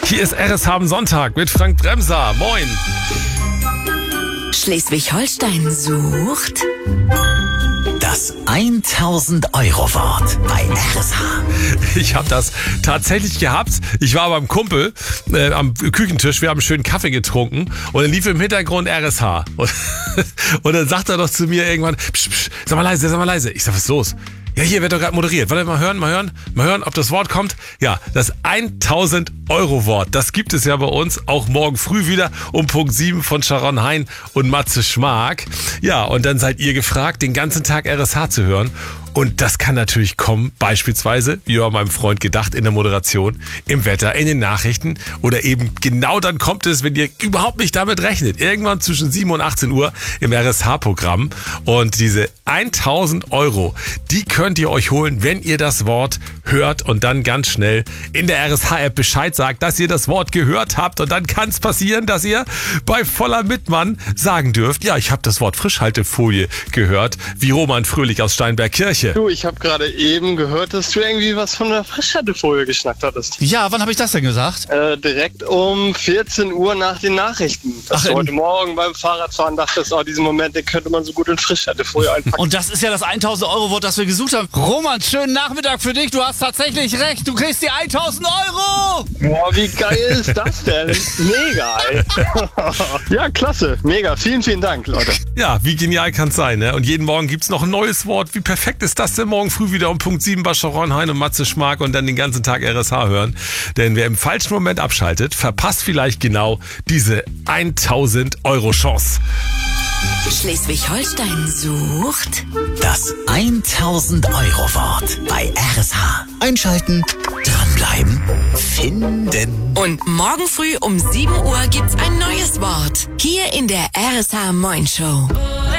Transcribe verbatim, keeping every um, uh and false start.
Hier ist R S H am Sonntag mit Frank Bremser. Moin. Schleswig-Holstein sucht das tausend-Euro-Wort bei R S H. Ich habe das tatsächlich gehabt. Ich war beim Kumpel äh, am Küchentisch. Wir haben schön Kaffee getrunken und dann lief im Hintergrund R S H. Und, und dann sagt er doch zu mir irgendwann, psch, psch, sag mal leise, sag mal leise. Ich sag, was ist los? Ja, hier wird doch gerade moderiert. Warte, mal hören, mal hören, mal hören, ob das Wort kommt. Ja, das tausend-Euro-Wort. Das gibt es ja bei uns auch morgen früh wieder um Punkt sieben von Sharon Hein und Matze Schmark. Ja, und dann seid ihr gefragt, den ganzen Tag R S H zu hören. Und das kann natürlich kommen, beispielsweise, wie bei meinem Freund gedacht, in der Moderation, im Wetter, in den Nachrichten oder eben genau dann kommt es, wenn ihr überhaupt nicht damit rechnet. Irgendwann zwischen sieben und achtzehn Uhr im R S H-Programm. Und diese tausend Euro, die könnt ihr euch holen, wenn ihr das Wort hört und dann ganz schnell in der R S H-App Bescheid sagt, dass ihr das Wort gehört habt. Und dann kann es passieren, dass ihr bei voller Mitmann sagen dürft, ja, ich habe das Wort Frischhaltefolie gehört, wie Roman Fröhlich aus Steinberg-Kirche. Du, ich habe gerade eben gehört, dass du irgendwie was von der Frischhaltefolie geschnackt hattest. Ja, wann habe ich das denn gesagt? Äh, direkt um vierzehn Uhr nach den Nachrichten. Dass Ach, du heute Morgen beim Fahrradfahren dachtest, oh, diesen Moment, den könnte man so gut in Frischhaltefolie einpacken. Und das ist ja das tausend Euro Wort, das wir gesucht haben. Roman, schönen Nachmittag für dich. Du hast tatsächlich recht. Du kriegst die tausend Euro. Boah, wie geil ist das denn? Mega, ey. Ja, klasse. Mega. Vielen, vielen Dank, Leute. Ja, wie genial kann es sein, ne? Und jeden Morgen gibt's noch ein neues Wort. Wie perfekt ist das denn morgen früh wieder um Punkt sieben bei Sharon Hein und Matze Schmark und dann den ganzen Tag R S H hören? Denn wer im falschen Moment abschaltet, verpasst vielleicht genau diese tausend Euro Chance. Schleswig-Holstein sucht Das tausend-Euro-Wort bei R S H. Einschalten, dranbleiben, finden. und morgen früh um sieben Uhr gibt's ein neues Wort. Hier in der R S H Moin Show.